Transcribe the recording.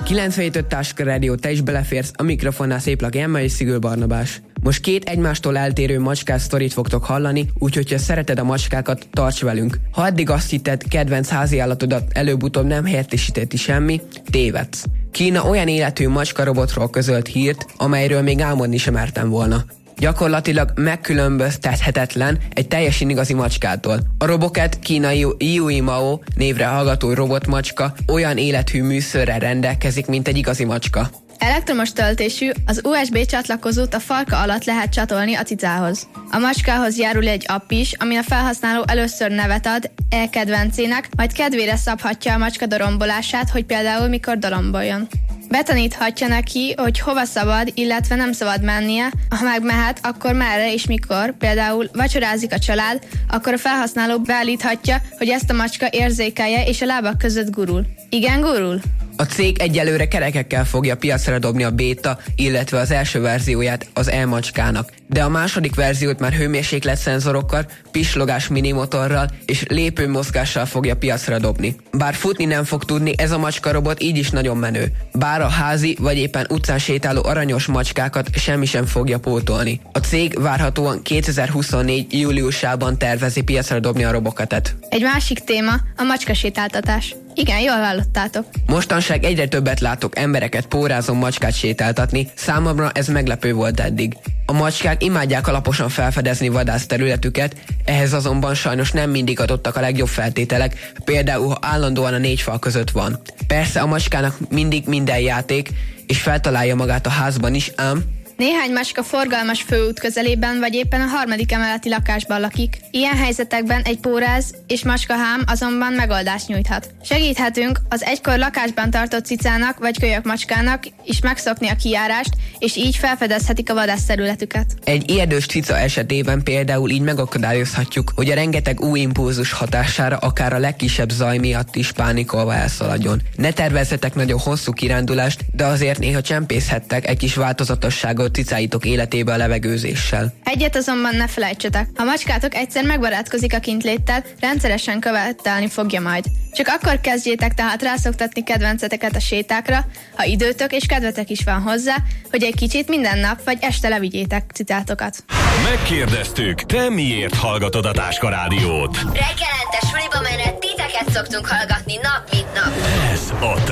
97.5 Táska Rádió, te is beleférsz, a mikrofonnál Széplaki Emma és Szigül Barnabás. Most két egymástól eltérő macskás sztorit fogtok hallani, úgyhogy ha szereted a macskákat, tarts velünk. Ha eddig azt hitted, kedvenc háziállatodat előbb-utóbb nem helyettesíteti semmi, tévedsz. Kína olyan életű macska robotról közölt hírt, amelyről még álmodni sem mertem volna. Gyakorlatilag megkülönböztethetetlen egy teljesen igazi macskától. A Robocat kínai Yui Mao névre hallgató robotmacska olyan élethű műszerrel rendelkezik, mint egy igazi macska. Elektromos töltésű, az USB csatlakozót a farka alatt lehet csatolni a cicához. A macskához járul egy app is, amin a felhasználó először nevet ad kedvencének, majd kedvére szabhatja a macska dorombolását, hogy például mikor doromboljon. Betaníthatja neki, hogy hova szabad, illetve nem szabad mennie, ha megmehet, akkor merre és mikor, például vacsorázik a család, akkor a felhasználó beállíthatja, hogy ezt a macska érzékelje és a lábak között gurul. Igen, gurul? A cég egyelőre kerekekkel fogja piacra dobni a béta, illetve az első verzióját az e-macskának, de a második verziót már hőmérsékletszenzorokkal, pislogás minimotorral és lépőmozgással fogja piacra dobni. Bár futni nem fog tudni, ez a macska-robot így is nagyon menő. Bár a házi vagy éppen utcán sétáló aranyos macskákat semmi sem fogja pótolni. A cég várhatóan 2024. júliusában tervezi piacra dobni a Robocatet. Egy másik téma a macskasétáltatás. Igen, jól hallottátok. Mostanság egyre többet látok embereket pórázon macskát sétáltatni, számomra ez meglepő volt eddig. A macskák imádják alaposan felfedezni vadászterületüket, ehhez azonban sajnos nem mindig adottak a legjobb feltételek, például ha állandóan a négy fal között van. Persze a macskának mindig minden játék, és feltalálja magát a házban is, ám néhány macska forgalmas főút közelében vagy éppen a 3. emeleti lakásban lakik. Ilyen helyzetekben egy póráz és macskahám azonban megoldást nyújthat. Segíthetünk az egykor lakásban tartott cicának vagy kölyök macskának is megszokni a kijárást, és így felfedezhetik a vadászterületüket. Egy ijedős cica esetében például így megakadályozhatjuk, hogy a rengeteg új impulzus hatására akár a legkisebb zaj miatt is pánikolva elszaladjon. Ne tervezzetek nagyon hosszú kirándulást, de azért néha csempészhettek egy kis változatosságot cicáitok életébe a levegőzéssel. Egyet azonban ne felejtsetek, ha macskátok egyszer megbarátkozik a kintléttel, rendszeresen követelni fogja majd. Csak akkor kezdjétek tehát rászoktatni kedvenceteket a sétákra, ha időtök és kedvetek is van hozzá, hogy egy kicsit minden nap vagy este levigyétek cicátokat. Megkérdeztük, te miért hallgatod a Táska Rádiót? Reggelente suliba menet titeket szoktunk hallgatni nap mint nap. Ez a